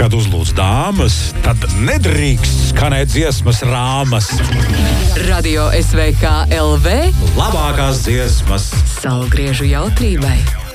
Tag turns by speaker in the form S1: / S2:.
S1: Kad uzlūdz dāmas, tad nedrīkst skanēt dziesmas rāmas.
S2: Radio SVK LV
S1: Labākās dziesmas
S2: saulgriežu jautrībai.